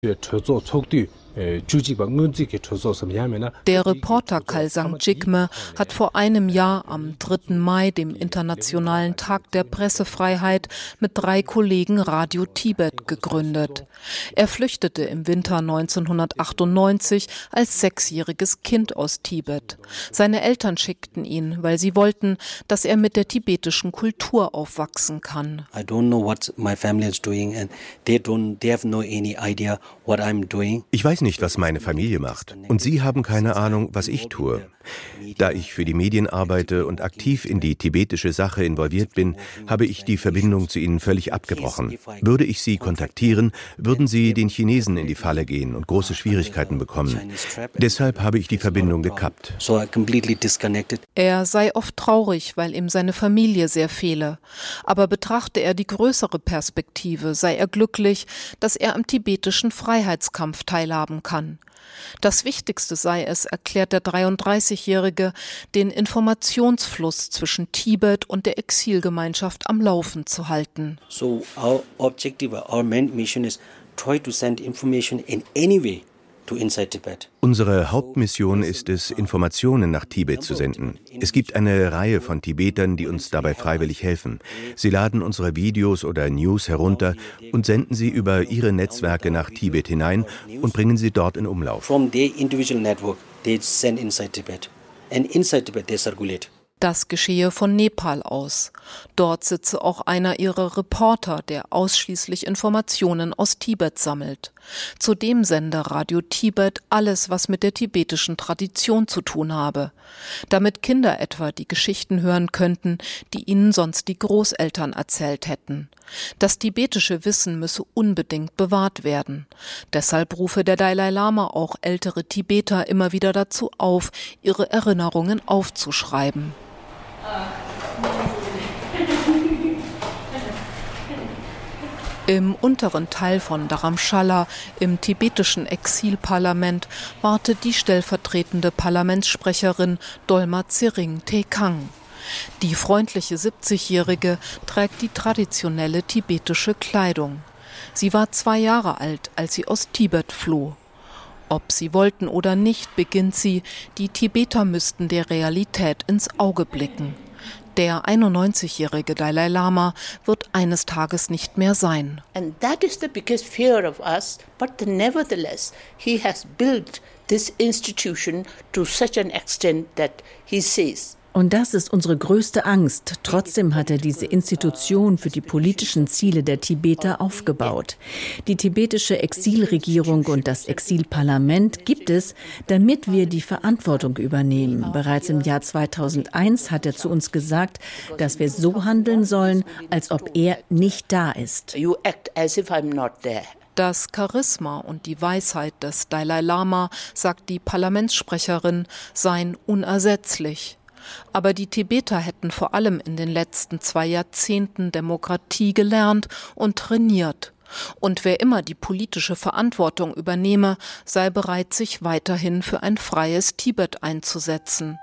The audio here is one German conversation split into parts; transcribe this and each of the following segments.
Der Reporter Kalsang Jigme hat vor einem Jahr am 3. Mai, dem Internationalen Tag der Pressefreiheit, mit 3 Kollegen Radio Tibet gegründet. Er flüchtete im Winter 1998 als 6-jähriges Kind aus Tibet. Seine Eltern schickten ihn, weil sie wollten, dass er mit der tibetischen Kultur aufwachsen kann. I don't know what my family is doing and they have no any idea what I'm doing. Ich weiß nicht, was meine Familie macht. Und sie haben keine Ahnung, was ich tue. Da ich für die Medien arbeite und aktiv in die tibetische Sache involviert bin, habe ich die Verbindung zu ihnen völlig abgebrochen. Würde ich sie kontaktieren, würden sie den Chinesen in die Falle gehen und große Schwierigkeiten bekommen. Deshalb habe ich die Verbindung gekappt. Er sei oft traurig, weil ihm seine Familie sehr fehle. Aber betrachte er die größere Perspektive, sei er glücklich, dass er am tibetischen Freiheitskampf teilhaben kann. Das Wichtigste sei es, erklärt der 33-Jährige, den Informationsfluss zwischen Tibet und der Exilgemeinschaft am Laufen zu halten. So our objective, our main mission is try to send information in any way to inside Tibet. Unsere Hauptmission ist es, Informationen nach Tibet zu senden. Es gibt eine Reihe von Tibetern, die uns dabei freiwillig helfen. Sie laden unsere Videos oder News herunter und senden sie über ihre Netzwerke nach Tibet hinein und bringen sie dort in Umlauf. From their individual network, they send inside Tibet. And inside Tibet they circulate. Das geschehe von Nepal aus. Dort sitze auch einer ihrer Reporter, der ausschließlich Informationen aus Tibet sammelt. Zudem sende Radio Tibet alles, was mit der tibetischen Tradition zu tun habe. Damit Kinder etwa die Geschichten hören könnten, die ihnen sonst die Großeltern erzählt hätten. Das tibetische Wissen müsse unbedingt bewahrt werden. Deshalb rufe der Dalai Lama auch ältere Tibeter immer wieder dazu auf, ihre Erinnerungen aufzuschreiben. Im unteren Teil von Dharamshala, im tibetischen Exilparlament, wartet die stellvertretende Parlamentssprecherin Dolma Tsering Tekang. Die freundliche 70-Jährige trägt die traditionelle tibetische Kleidung. Sie war 2 Jahre alt, als sie aus Tibet floh. Ob sie wollten oder nicht, beginnt sie, die Tibeter müssten der Realität ins Auge blicken. Der 91-jährige Dalai Lama wird eines Tages nicht mehr sein. And that is the biggest fear of us, but nevertheless he has built this institution to such an extent that he says. Und das ist unsere größte Angst. Trotzdem hat er diese Institution für die politischen Ziele der Tibeter aufgebaut. Die tibetische Exilregierung und das Exilparlament gibt es, damit wir die Verantwortung übernehmen. Bereits im Jahr 2001 hat er zu uns gesagt, dass wir so handeln sollen, als ob er nicht da ist. You act as if I'm not there. Das Charisma und die Weisheit des Dalai Lama, sagt die Parlamentssprecherin, seien unersetzlich. Aber die Tibeter hätten vor allem in den letzten 2 Jahrzehnten Demokratie gelernt und trainiert. Und wer immer die politische Verantwortung übernehme, sei bereit, sich weiterhin für ein freies Tibet einzusetzen.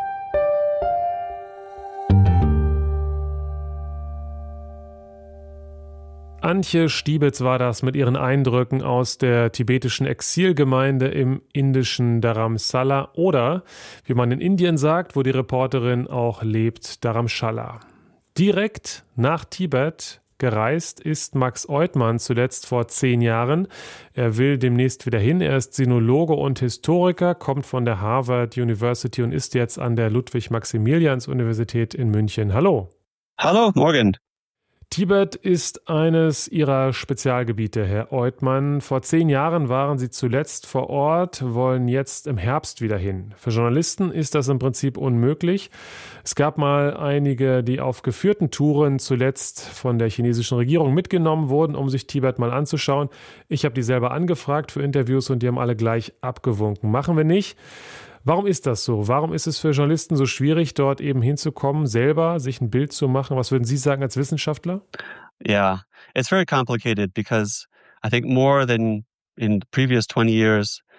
Antje Stiebitz war das mit ihren Eindrücken aus der tibetischen Exilgemeinde im indischen Dharamsala oder, wie man in Indien sagt, wo die Reporterin auch lebt, Dharamshala. Direkt nach Tibet gereist ist Max Oidmann zuletzt vor 10 Jahren. Er will demnächst wieder hin. Er ist Sinologe und Historiker, kommt von der Harvard University und ist jetzt an der Ludwig-Maximilians-Universität in München. Hallo. Hallo, morgen. Tibet ist eines Ihrer Spezialgebiete, Herr Oidmann. Vor 10 Jahren waren Sie zuletzt vor Ort, wollen jetzt im Herbst wieder hin. Für Journalisten ist das im Prinzip unmöglich. Es gab mal einige, die auf geführten Touren zuletzt von der chinesischen Regierung mitgenommen wurden, um sich Tibet mal anzuschauen. Ich habe die selber angefragt für Interviews und die haben alle gleich abgewunken. Machen wir nicht. Warum ist das so? Warum ist es für Journalisten so schwierig, dort eben hinzukommen, selber sich ein Bild zu machen? Was würden Sie sagen als Wissenschaftler? Yeah, it's very complicated because I think more than in the previous 20 years,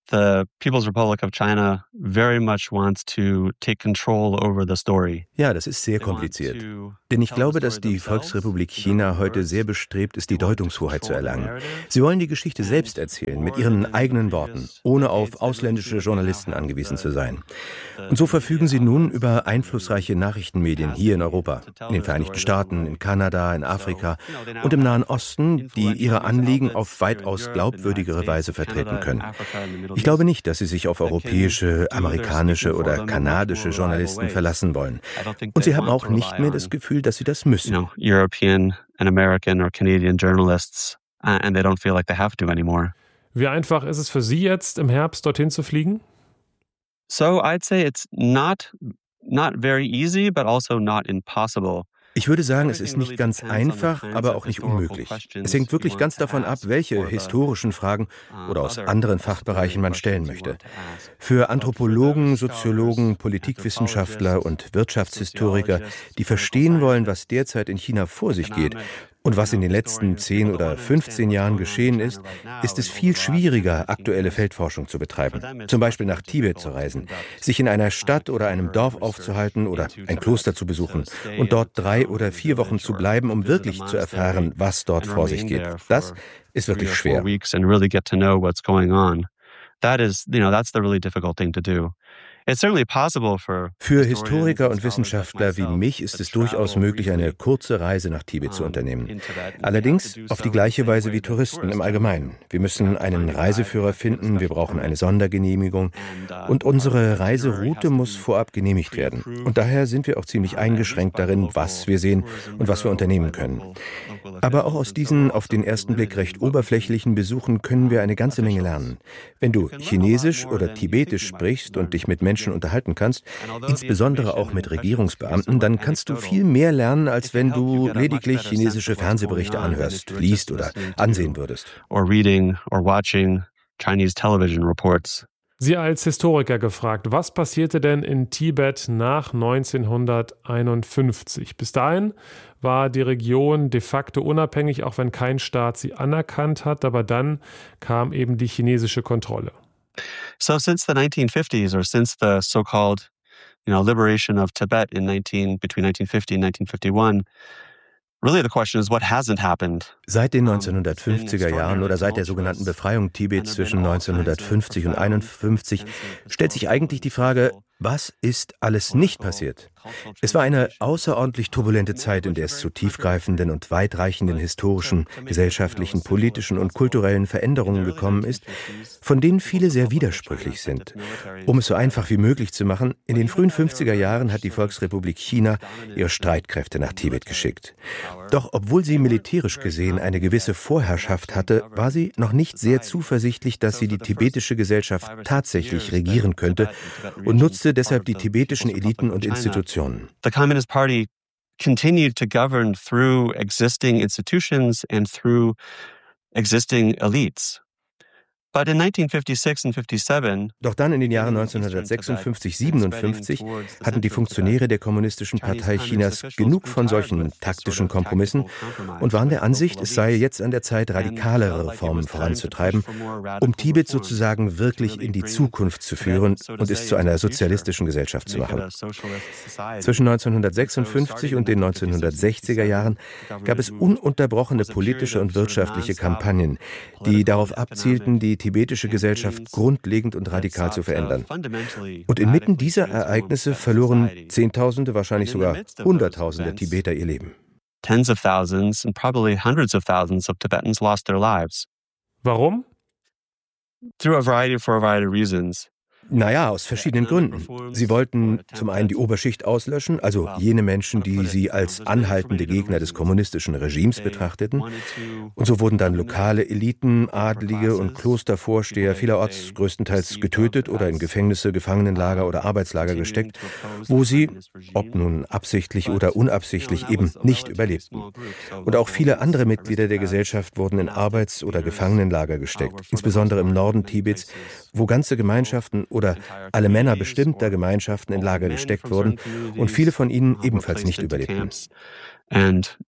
the People's Republic of China very much wants to take control over the story. Ja, das ist sehr kompliziert. Denn ich glaube, dass die Volksrepublik China heute sehr bestrebt ist, die Deutungshoheit zu erlangen. Sie wollen die Geschichte selbst erzählen, mit ihren eigenen Worten, ohne auf ausländische Journalisten angewiesen zu sein. Und so verfügen sie nun über einflussreiche Nachrichtenmedien hier in Europa, in den Vereinigten Staaten, in Kanada, in Afrika und im Nahen Osten, die ihre Anliegen auf weitaus glaubwürdigere Weise vertreten können. Ich glaube nicht, dass sie sich auf europäische, amerikanische oder kanadische Journalisten verlassen wollen. Und sie haben auch nicht mehr das Gefühl, dass sie das müssen. European and American or Canadian journalists, and they don't feel like they have to anymore. Wie einfach ist es für Sie jetzt, im Herbst dorthin zu fliegen? So I'd say it's not very easy, but also not impossible. Ich würde sagen, es ist nicht ganz einfach, aber auch nicht unmöglich. Es hängt wirklich ganz davon ab, welche historischen Fragen oder aus anderen Fachbereichen man stellen möchte. Für Anthropologen, Soziologen, Politikwissenschaftler und Wirtschaftshistoriker, die verstehen wollen, was derzeit in China vor sich geht und was in den letzten 10 oder 15 Jahren geschehen ist, ist es viel schwieriger, aktuelle Feldforschung zu betreiben. Zum Beispiel nach Tibet zu reisen, sich in einer Stadt oder einem Dorf aufzuhalten oder ein Kloster zu besuchen und dort 3 oder 4 Wochen zu bleiben, um wirklich zu erfahren, was dort vor sich geht. Das ist wirklich schwer. Für Historiker und Wissenschaftler wie mich ist es durchaus möglich, eine kurze Reise nach Tibet zu unternehmen. Allerdings auf die gleiche Weise wie Touristen im Allgemeinen. Wir müssen einen Reiseführer finden, wir brauchen eine Sondergenehmigung und unsere Reiseroute muss vorab genehmigt werden. Und daher sind wir auch ziemlich eingeschränkt darin, was wir sehen und was wir unternehmen können. Aber auch aus diesen auf den ersten Blick recht oberflächlichen Besuchen können wir eine ganze Menge lernen. Wenn du Chinesisch oder Tibetisch sprichst und dich mit Menschen unterhalten kannst, insbesondere auch mit Regierungsbeamten, dann kannst du viel mehr lernen, als wenn du lediglich chinesische Fernsehberichte anhörst, liest oder ansehen würdest. Sie als Historiker gefragt, was passierte denn in Tibet nach 1951? Bis dahin war die Region de facto unabhängig, auch wenn kein Staat sie anerkannt hat, aber dann kam eben die chinesische Kontrolle. So since the 1950s, or since the so-called, liberation of Tibet between 1950 and 1951, really the question is, what hasn't happened? Seit den 1950er Jahren oder seit der sogenannten Befreiung Tibets zwischen 1950 und 1951 stellt sich eigentlich die Frage, was ist alles nicht passiert? Es war eine außerordentlich turbulente Zeit, in der es zu tiefgreifenden und weitreichenden historischen, gesellschaftlichen, politischen und kulturellen Veränderungen gekommen ist, von denen viele sehr widersprüchlich sind. Um es so einfach wie möglich zu machen, in den frühen 50er Jahren hat die Volksrepublik China ihre Streitkräfte nach Tibet geschickt. Doch obwohl sie militärisch gesehen eine gewisse Vorherrschaft hatte, war sie noch nicht sehr zuversichtlich, dass sie die tibetische Gesellschaft tatsächlich regieren könnte und nutzte deshalb die tibetischen Eliten und Institutionen. The Communist Party continued to govern through existing institutions and through existing elites. But in 1956 and 57, Doch dann in den Jahren 1956, 57 hatten die Funktionäre der Kommunistischen Partei Chinas genug von solchen taktischen Kompromissen und waren der Ansicht, es sei jetzt an der Zeit, radikalere Reformen voranzutreiben, um Tibet sozusagen wirklich in die Zukunft zu führen und es zu einer sozialistischen Gesellschaft zu machen. Zwischen 1956 und den 1960er Jahren gab es ununterbrochene politische und wirtschaftliche Kampagnen, die darauf abzielten, die tibetische Gesellschaft grundlegend und radikal zu verändern. Und inmitten dieser Ereignisse verloren Zehntausende, wahrscheinlich sogar Hunderttausende Tibeter ihr Leben. Tens of thousands and probably hundreds of thousands of Tibetans lost their lives. Warum? For a variety of reasons. Naja, aus verschiedenen Gründen. Sie wollten zum einen die Oberschicht auslöschen, also jene Menschen, die sie als anhaltende Gegner des kommunistischen Regimes betrachteten. Und so wurden dann lokale Eliten, Adlige und Klostervorsteher vielerorts größtenteils getötet oder in Gefängnisse, Gefangenenlager oder Arbeitslager gesteckt, wo sie, ob nun absichtlich oder unabsichtlich, eben nicht überlebten. Und auch viele andere Mitglieder der Gesellschaft wurden in Arbeits- oder Gefangenenlager gesteckt, insbesondere im Norden Tibets, wo ganze Gemeinschaften oder alle Männer bestimmter Gemeinschaften in Lager gesteckt wurden und viele von ihnen ebenfalls nicht überlebten.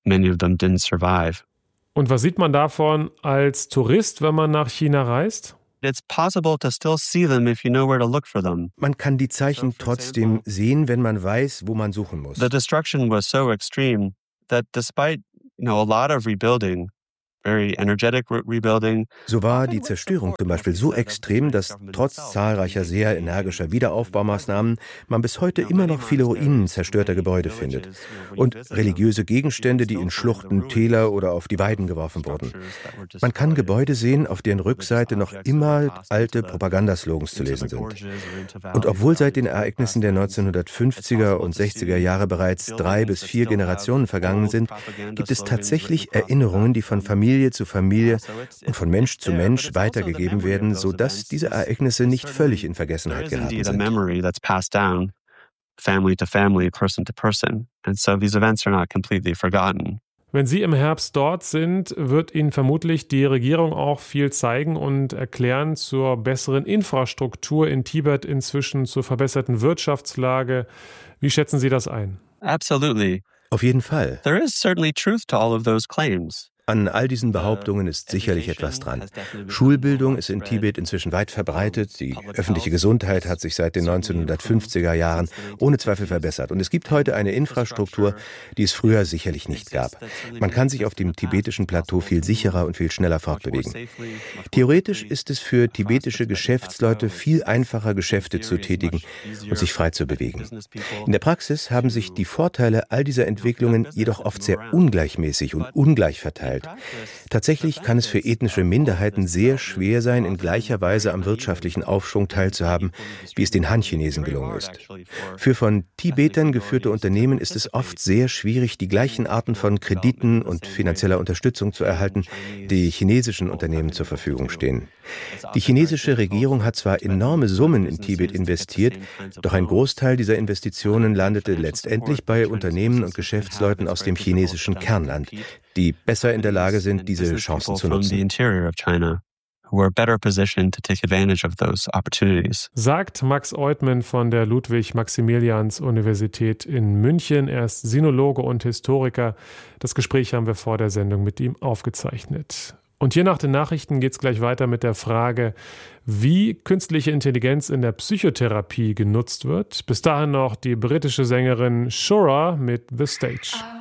Und was sieht man davon als Tourist, wenn man nach China reist? It's possible to still see them if you know where to look for them. Man kann die Zeichen trotzdem sehen, wenn man weiß, wo man suchen muss. The destruction was so extreme that despite, a lot of rebuilding, very energetic rebuilding. So war die Zerstörung zum Beispiel so extrem, dass trotz zahlreicher sehr energischer Wiederaufbaumaßnahmen man bis heute immer noch viele Ruinen zerstörter Gebäude findet und religiöse Gegenstände, die in Schluchten, Täler oder auf die Weiden geworfen wurden. Man kann Gebäude sehen, auf deren Rückseite noch immer alte Propagandaslogans zu lesen sind. Und obwohl seit den Ereignissen der 1950er und 60er Jahre bereits 3 bis 4 Generationen vergangen sind, gibt es tatsächlich Erinnerungen, die von Familie zu Familie und von Mensch zu Mensch weitergegeben werden, sodass diese Ereignisse nicht völlig in Vergessenheit geraten sind. Family to family, person to person. And so these events are not completely forgotten. Wenn Sie im Herbst dort sind, wird Ihnen vermutlich die Regierung auch viel zeigen und erklären zur besseren Infrastruktur in Tibet, inzwischen zur verbesserten Wirtschaftslage. Wie schätzen Sie das ein? Absolutely. Auf jeden Fall. There is certainly truth to all of those claims. An all diesen Behauptungen ist sicherlich etwas dran. Schulbildung ist in Tibet inzwischen weit verbreitet. Die öffentliche Gesundheit hat sich seit den 1950er Jahren ohne Zweifel verbessert. Und es gibt heute eine Infrastruktur, die es früher sicherlich nicht gab. Man kann sich auf dem tibetischen Plateau viel sicherer und viel schneller fortbewegen. Theoretisch ist es für tibetische Geschäftsleute viel einfacher, Geschäfte zu tätigen und sich frei zu bewegen. In der Praxis haben sich die Vorteile all dieser Entwicklungen jedoch oft sehr ungleichmäßig und ungleich verteilt. Tatsächlich kann es für ethnische Minderheiten sehr schwer sein, in gleicher Weise am wirtschaftlichen Aufschwung teilzuhaben, wie es den Han-Chinesen gelungen ist. Für von Tibetern geführte Unternehmen ist es oft sehr schwierig, die gleichen Arten von Krediten und finanzieller Unterstützung zu erhalten, die chinesischen Unternehmen zur Verfügung stehen. Die chinesische Regierung hat zwar enorme Summen in Tibet investiert, doch ein Großteil dieser Investitionen landete letztendlich bei Unternehmen und Geschäftsleuten aus dem chinesischen Kernland, die besser in der Lage sind, diese Chancen zu nutzen. Sagt Max Oidtman von der Ludwig-Maximilians-Universität in München. Er ist Sinologe und Historiker. Das Gespräch haben wir vor der Sendung mit ihm aufgezeichnet. Und hier nach den Nachrichten geht es gleich weiter mit der Frage, wie künstliche Intelligenz in der Psychotherapie genutzt wird. Bis dahin noch die britische Sängerin Shura mit The Stage.